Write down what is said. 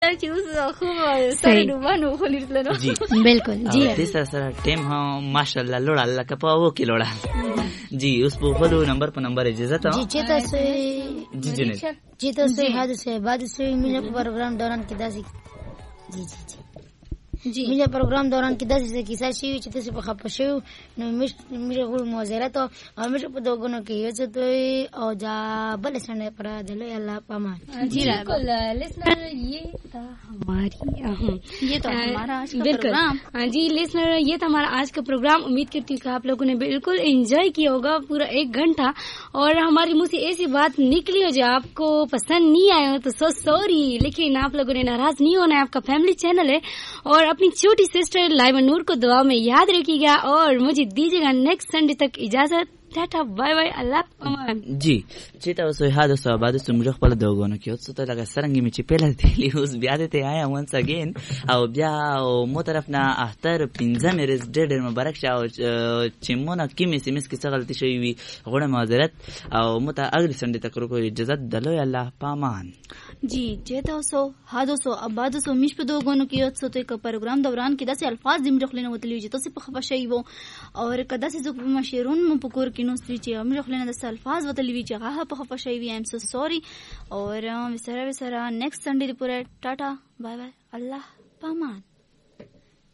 چې اوس خو سره نو خو لیدل نو جی بالکل جی دې سره ټیم هم ماشاءالله لوړ الله کا په وو کې لوړ جی اوس په خپل نمبر په نمبر اجازه ته جی چې تاسو جی جنید چې تاسو حادثه بعد سوي مینه پروګرام دوران کې داسې جی جی جی مینه پروګرام دوران کې داسې کیسه شي چې تاسو په خپه شو نو مې غوړ معذرت او مې په دوګونو کې یو څه دوی او جا بل سره پر دلو الله پامان جی بالکل लिसनर ये था हमारी ये तो हमारा आज का प्रोग्राम जी लिसनर ये था हमारा आज का प्रोग्राम। उम्मीद करती हूँ कि आप लोगों ने बिल्कुल एंजॉय किया होगा पूरा 1 घंटा और हमारी मुंह से ऐसी बात निकली हो जो आपको पसंद नहीं आया हो तो सो सॉरी, लेकिन आप लोगों ने नाराज नहीं होना है। आपका फैमिली चैनल है और अपनी छोटी सिस्टर लाइवा नूर को दुआ में याद रखिएगा और मुझे दीजिएगा नेक्स्ट संडे तक इजाजत। टाटा बाय बाय अल्लाह अमान। जी چې تاسو حادثه بعد سمجه خپل دوغونو کې اوس ته لګا سرنګ می چې پهل دی اوس بیا دې آیا وانس اگین او بیا او مو طرف نه اختر 15 مېرز ډېر مبارک شه چې مونږه کې می سیمس کې څه غلطي شوی وي غوړه معذرت او مو ته اگلی سنډه تک ورکو اجازه دلو الله پامان। जी जे تاسو حادثه ابادثه مش په دوغونو کې یو څه ته پروګرام دوران کې داسې الفاظ دیم رخلنه وتلی چې تاسو په خبر شي وو او کدا سې زو مشیرون مو پکور کې نو ستې چې امر رخلنه د الفاظ وتلی چې هغه په خبر شي وي ایم سو سوري اور وسره نیکست سنډے پورې ټاټا بای بای الله پامان।